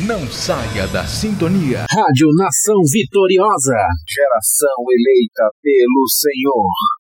Não saia da sintonia. Rádio Nação Vitoriosa. Geração eleita pelo Senhor.